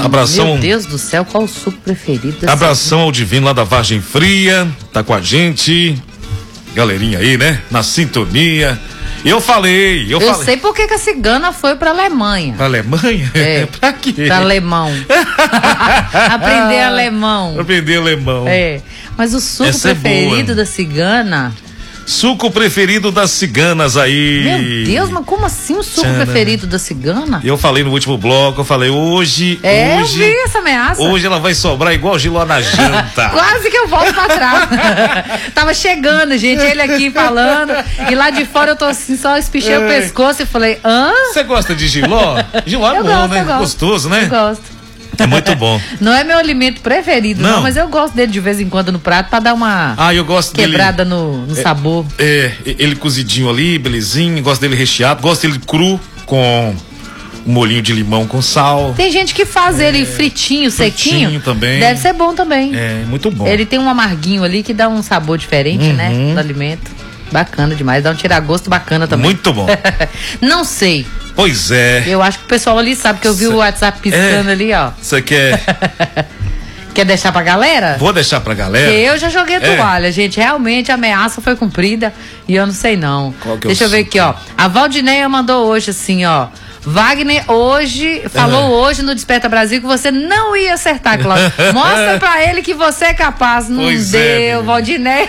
Abração. Meu Deus do céu, qual o suco preferido? Abração ao Divino lá da Vargem Fria, tá com a gente. Galerinha aí, né? Na sintonia. Eu falei. Sei por que a cigana foi pra Alemanha. Pra Alemanha? É. Pra quê? Pra alemão. Aprender alemão. Aprender alemão. É. Mas o suco Essa preferido da cigana... Suco preferido das ciganas aí. Meu Deus, mas como assim o suco preferido da cigana? Eu falei no último bloco, eu falei hoje... Eu vi essa ameaça. Hoje ela vai sobrar igual Giló na janta. Quase que eu volto pra trás. Tava chegando, gente, ele aqui falando, e lá de fora eu tô assim, só espichei o pescoço e falei, hã? Você gosta de Giló? Giló é bom, né? Gostoso, né? Eu gosto. É muito bom. Não é meu alimento preferido, não, mas eu gosto dele de vez em quando no prato pra dar uma eu gosto quebrada no sabor. Ele cozidinho ali, belezinho, gosto dele recheado, gosto dele cru com um molhinho de limão com sal. Tem gente que faz ele fritinho, sequinho. Também. Deve ser bom também. É, muito bom. Ele tem um amarguinho ali que dá um sabor diferente, né, do alimento. Bacana demais, dá um tiragosto bacana também. Muito bom. Não sei. Pois é. Eu acho que o pessoal ali sabe, que eu vi o WhatsApp piscando ali, ó. Você quer... Quer deixar pra galera? Vou deixar pra galera. Porque eu já joguei toalha, gente. Realmente a ameaça foi cumprida e eu não sei não. Deixa eu ver aqui, ó. A Valdineia mandou hoje assim, ó. Wagner falou hoje no Desperta Brasil que você não ia acertar, Cláudio. Mostra pra ele que você é capaz. Não deu, Valdineia.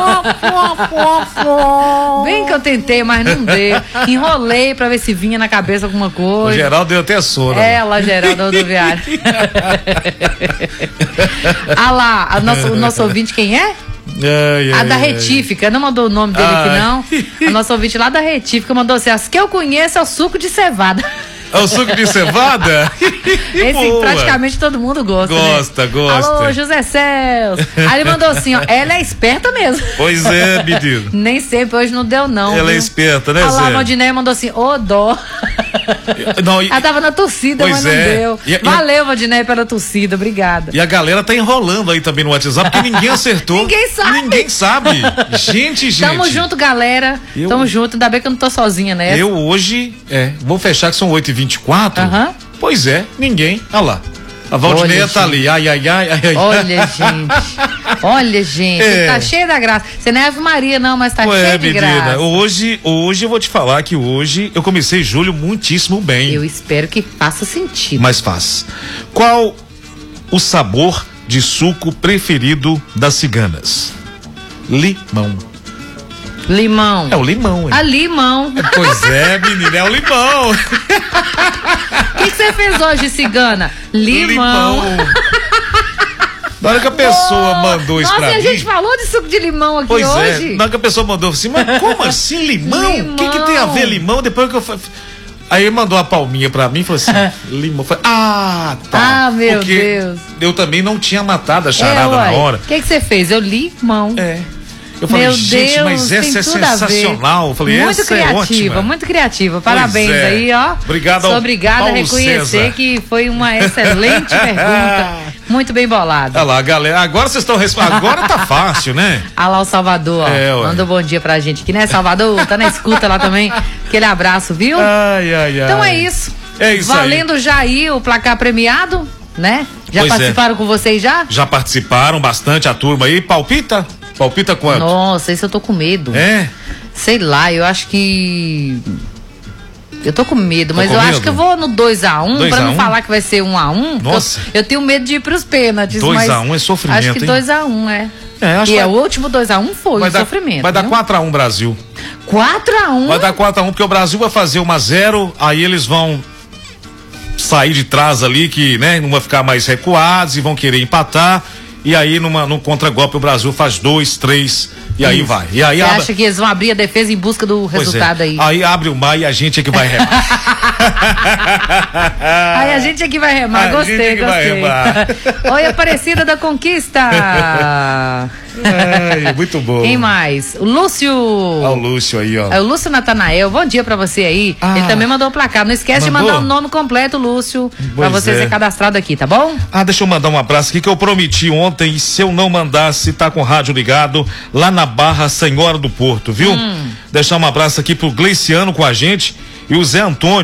Bem que eu tentei, mas não deu. Enrolei pra ver se vinha na cabeça alguma coisa. O Geraldo deu até sono. Ela, Geraldo, rodoviária. Ah lá, o nosso ouvinte quem é? A da Retífica, não mandou o nome dele aqui não. A nossa ouvinte lá da Retífica mandou assim: as que eu conheço é o suco de cevada. É o suco de cevada? Esse praticamente todo mundo gosta. Gosta. Alô, José Celso. Aí ele mandou assim, ó, ela é esperta mesmo. Pois é, menino. Nem sempre, hoje não deu não. Ela é esperta, né, Zé? A Valdineia mandou assim, ô dó. Ela tava na torcida, mas não deu. Valeu, Valdineia, pela torcida, obrigada. E a galera tá enrolando aí também no WhatsApp, porque ninguém acertou. Ninguém sabe. Gente. Tamo junto, galera. Tamo junto, ainda bem que eu não tô sozinha nessa. Eu hoje, vou fechar que são 8h24. Pois é, ninguém. Olha lá. A Valdineia tá ali. Ai. Olha, gente. Tá cheio da graça. Você não é Ave Maria, não, mas tá cheio de graça. Hoje eu vou te falar que hoje eu comecei julho muitíssimo bem. Eu espero que faça sentido. Mas faz. Qual o sabor de suco preferido das ciganas? Limão. Limão. É o limão, hein? Limão. Pois é, menina, é o limão. O que você fez hoje, cigana? Limão. Na hora que a pessoa mandou isso pra mim... Nossa, a gente falou de suco de limão aqui hoje. Na hora que a pessoa mandou assim, mas como assim limão? O que tem a ver limão? Depois que eu falei... Aí ele mandou uma palminha pra mim e falou assim, limão. Falei, tá. Ah, meu Deus. Eu também não tinha matado a charada na hora. O que você fez? Eu limão. Eu falei, gente, mas essa é sensacional. Eu falei, muito essa é ótima. Muito criativa. Parabéns aí, ó. Obrigado. Sou obrigada a reconhecer que foi uma excelente pergunta. Muito bem bolado. Olha lá, galera. Agora vocês estão respondendo. Agora tá fácil, né? Olha lá o Salvador, ó. Manda um bom dia pra gente aqui, né, Salvador? Tá na escuta lá também. Aquele abraço, viu? Então é isso. Valendo já aí o placar premiado, né? Já participaram com vocês já? Já participaram bastante a turma aí. Palpita quanto? Nossa, isso eu tô com medo. Sei lá, eu acho que... Eu tô com medo, mas eu acho que eu vou no 2-1, pra não falar que vai ser 1-1. Nossa. Eu tenho medo de ir pros pênaltis. 2-1 é sofrimento, acho que 2-1, e o último 2-1 foi sofrimento. Vai dar 4-1 Brasil. 4-1? Vai dar 4-1, porque o Brasil vai fazer 1-0, aí eles vão sair de trás ali, que, né, não vai ficar mais recuados e vão querer empatar. E aí, num contragolpe, o Brasil faz 2, 3, e aí vai. E aí você acha que eles vão abrir a defesa em busca do resultado aí? Aí abre o mar e a gente é que vai remar. Aí a gente é que vai remar, gostei. Oi, Aparecida da Conquista. Muito bom. Quem mais? O Lúcio. O Lúcio aí, ó. É o Lúcio Natanael, bom dia pra você aí. Ele também mandou o placar, não esquece de mandar o nome completo, Lúcio, pra você ser cadastrado aqui, tá bom? Deixa eu mandar um abraço aqui que eu prometi ontem, e se eu não mandasse, tá com o rádio ligado, lá na Barra Senhora do Porto, viu? Deixar um abraço aqui pro Gleiciano com a gente e o Zé Antônio.